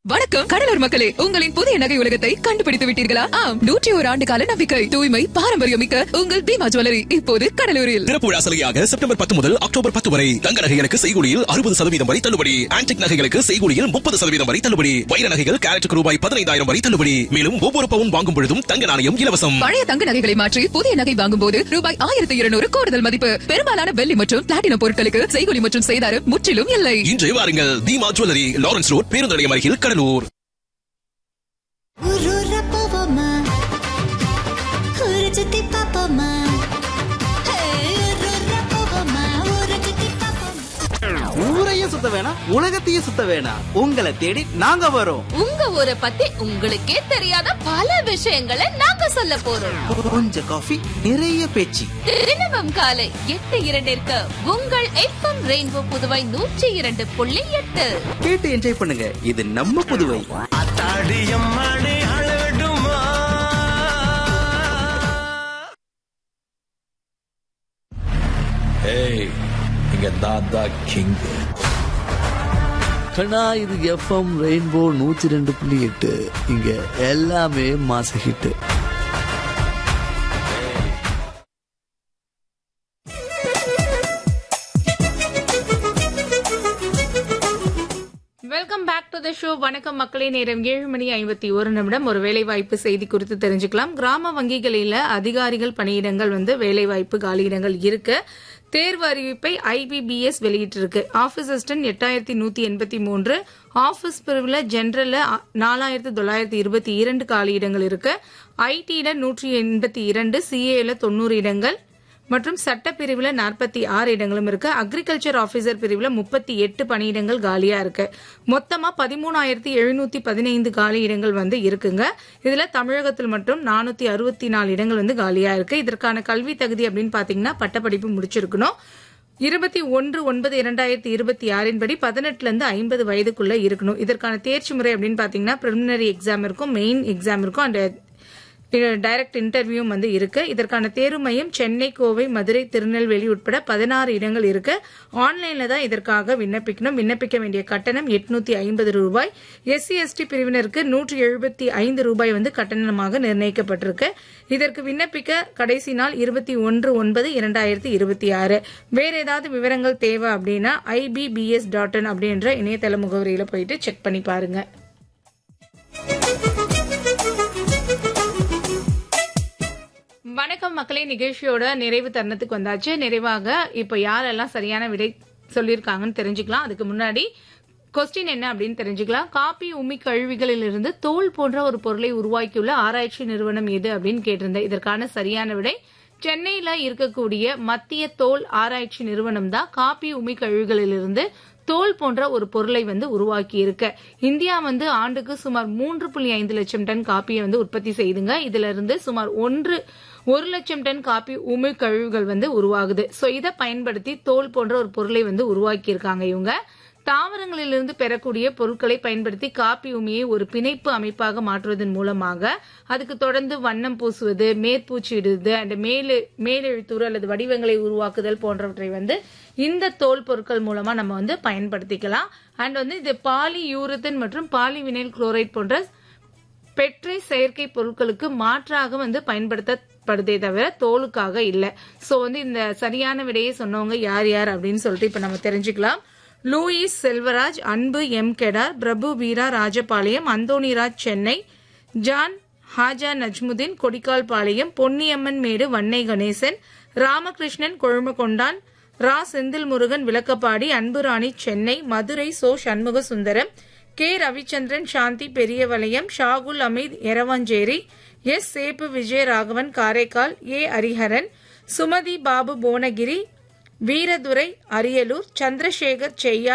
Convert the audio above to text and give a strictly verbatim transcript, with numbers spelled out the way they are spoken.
வணக்கம் கடலூர் மக்களே, உங்களின் புதிய நகை உலகத்தை கண்டுபிடித்து விட்டீர்களா? ஆம், நூற்றி ஒரு ஆண்டு கால நம்பிக்கை, தூய்மை, பாரம்பரியம் மிக்க உங்கள் பீமா ஜுவல்லரி இப்போது கடலூரில். திறப்பு விழா சலுகையாக செப்டம்பர் பத்து முதல் அக்டோபர் பத்து வரை தங்க நகைகளுக்கு செய்கூலியில் அறுபது சதவீதம் வரை தள்ளுபடி, ஆன்டிக் நகைகளுக்கு செய்கூலியில் முப்பது சதவீதம் வரை தள்ளுபடி, வைர நகைகள் கேரட்டுக்கு ரூபாய் பதினைந்தாயிரம் வரை தள்ளுபடி. மேலும் ஒவ்வொரு பவுன் வாங்கும் பொழுதும் தங்க நாணயம் இலவசம். பழைய தங்க நகைகளை மாற்றி புதிய நகை வாங்கும் போது ரூபாய் ஆயிரத்தி இருநூறு கூடுதல் மதிப்பு. பெரும்பாலான வெள்ளி மற்றும் பிளாட்டினம் பொருட்களுக்கு செய்கூலி மற்றும் செய்தாரம் முற்றிலும் இல்லை. இன்று வாருங்கள், பீமா ஜுவல்லரி, லாரன்ஸ் ரோட், பேருந்து நிலையம் அருகில், கடலூர். ஊரையும் சுத்த வேணாம், உலகத்தையும் சுத்த வேணாம், உங்களை தேடி நாங்க வரோம். உங்க ஊரை பத்தி உங்களுக்கே தெரியாத பல விஷயங்களை நாங்க சொல்ல போறோம். கொஞ்சம் காஃபி, நிறைய பேச்சு. தினமும் காலை எட்டு இரண்டிற்கு உங்கள் எஃப்எம் ரெயின்போ புதுவை நூற்றி இரண்டு புள்ளி எட்டு கேட்டு என்ஜாய் பண்ணுங்க. இது நம்ம புதுவை. கண்ணா, இது எஃப்எம் ரெயின்போ நூத்தி ரெண்டு புள்ளி எட்டு. இங்க எல்லாமே மாச hit. Welcome back to the show. வணக்கம் மக்களே, நேரம் ஏழு மணி ஐம்பத்தி ஒரு நிமிடம். ஒரு வேலைவாய்ப்பு செய்தி குறித்து தெரிஞ்சுக்கலாம். கிராம வங்கிகளில் அதிகாரிகள் பணியிடங்கள் வந்து வேலைவாய்ப்பு காலியிடங்கள் இருக்கு. தேர்வு அறிவிப்பை ஐபிபிஎஸ் வெளியிட்டிருக்கு. ஆபீஸ் அசிஸ்டன்ட் எட்டாயிரத்தி நூத்தி எண்பத்தி மூன்று, ஆபீஸ் பிரிவுல ஜெனரல்ல நாலாயிரத்தி தொள்ளாயிரத்தி இருபத்தி இரண்டு காலியிடங்கள் இருக்கு. ஐடில நூற்றி எண்பத்தி இரண்டு, சிஏல தொண்ணூறு இடங்கள் மற்றும் சட்டப்பிரிவுல நாற்பத்தி ஆறு இடங்களும் இருக்கு. அக்ரிகல்ச்சர் ஆபீசர் பிரிவுல முப்பத்தி எட்டு பணியிடங்கள் காலியா இருக்கு. மொத்தமா பதிமூணாயிரத்தி எழுநூத்தி பதினைந்து காலி இடங்கள் வந்து இருக்குங்க. இதுல தமிழகத்தில் மட்டும் நானூத்தி அறுபத்தி நாலு இடங்கள் வந்து காலியா இருக்கு. இதற்கான கல்வி தகுதி அப்படின்னு பாத்தீங்கன்னா பட்டப்படிப்பு முடிச்சிருக்கணும். இருபத்தி ஒன்று ஒன்பது இரண்டாயிரத்தி இருபத்தி ஆறின் படி பதினெட்டுல இருந்து ஐம்பது வயதுக்குள்ள இருக்கணும். இதற்கான தேர்ச்சி முறை அப்படின்னு பாத்தீங்கன்னா பிரிலிமினரி எக்ஸாம் இருக்கும், மெயின் எக்ஸாம் இருக்கும், அண்ட் டைரக்ட் இன்டர்வியூ வந்து இருக்கு. இதற்கான தேர்வு மையம் சென்னை, கோவை, மதுரை, திருநெல்வேலி உட்பட பதினாறு இடங்கள் இருக்கு. ஆன்லைன்ல தான் இதற்காக விண்ணப்பிக்கணும். விண்ணப்பிக்க வேண்டிய கட்டணம் எட்நூத்தி ஐம்பது ரூபாய். எஸ்சி எஸ்டி பிரிவினருக்கு நூற்றி எழுபத்தி ஐந்து ரூபாய் வந்து கட்டணமாக நிர்ணயிக்கப்பட்டிருக்கு. இதற்கு விண்ணப்பிக்க கடைசி நாள் இருபத்தி ஒன்று ஒன்பது இரண்டாயிரத்தி இருபத்தி ஆறு. வேற ஏதாவது விவரங்கள் தேவை அப்படின்னா ஐபிபிஎஸ் டாட் இன் அப்படின்ற இணையதள முகவரியில போயிட்டு செக் பண்ணி பாருங்க. வணக்கம் மக்களே, நிகழ்ச்சியோட நிறைவு தருணத்துக்கு வந்தாச்சு. நிறைவாக இப்ப யாரெல்லாம் சரியான விடை சொல்லியிருக்காங்கன்னு தெரிஞ்சுக்கலாம். அதுக்கு முன்னாடி கொஸ்டின் என்ன அப்படின்னு தெரிஞ்சுக்கலாம். காப்பி உமி கழிவுகளில் இருந்து தோல் போன்ற ஒரு பொருளை உருவாக்கியுள்ள ஆராய்ச்சி நிறுவனம் எது அப்படின்னு கேட்டிருந்தேன். இதற்கான சரியான விடை சென்னையில இருக்கக்கூடிய மத்திய தோல் ஆராய்ச்சி நிறுவனம் தான் காப்பி உமி கழிவுகளில் இருந்து தோல் போன்ற ஒரு பொருளை வந்து உருவாக்கி இருக்கு. இந்தியா வந்து ஆண்டுக்கு சுமார் மூன்று புள்ளி ஐந்து லட்சம் டன் காப்பியை வந்து உற்பத்தி செய்துங்க. இதுல இருந்து சுமார் ஒன்று ஒரு லட்சம் டன் காப்பி உமி கழிவுகள் வந்து உருவாகுது. சோ இதை பயன்படுத்தி தோல் போன்ற ஒரு பொருளை வந்து உருவாக்கி இருக்காங்க இவங்க. தாவரங்களிலிருந்து பெறக்கூடிய பொருட்களை பயன்படுத்தி காப்பி உமியை ஒரு பிணைப்பு அமைப்பாக மாற்றுவதன் மூலமாக அதுக்கு தொடர்ந்து வண்ணம் பூசுவது, மேற்பூச்சிடுவது, அண்ட் மேலு மேலெழுத்துரு அல்லது வடிவங்களை உருவாக்குதல் போன்றவற்றை வந்து இந்த தோல் பொருட்கள் மூலமா நம்ம வந்து பயன்படுத்திக்கலாம். அண்ட் வந்து இது பாலி யூரத்தன் மற்றும் பாலிவினைல் குளோரைட் போன்ற பெட்ரை செயற்கை பொருட்களுக்கு மாற்றாக வந்து பயன்படுத்தப்படுதே தவிர தோலுக்காக இல்ல. சோ வந்து இந்த சரியான விடையை சொன்னவங்க யார் யார் அப்படின்னு சொல்லிட்டு இப்ப நம்ம தெரிஞ்சுக்கலாம். லூயிஸ் செல்வராஜ், அன்பு எம் கெடார், பிரபு வீரா ராஜபாளையம், அந்தோணிராஜ் சென்னை, ஜான் ஹாஜா நஜ்முதீன் கொடிக்கால் பாளையம், பொன்னியம்மன் மேடு வன்னை கணேசன், ராமகிருஷ்ணன் கொழுமகொண்டான், ரா செந்தில் முருகன் விளக்கப்பாடி, அன்புராணி சென்னை, மதுரை சோ சண்முக சுந்தரம், கே ரவிச்சந்திரன் சாந்தி பெரியவளையம், ஷாகுல் அமீத் எரவாஞ்சேரி, எஸ் சேப்பு விஜயராகவன் காரைக்கால், ஏ ஹரிஹரன், சுமதி பாபு புவனகிரி, வீரதுரை அரியலூர், சந்திரசேகர் செய்யா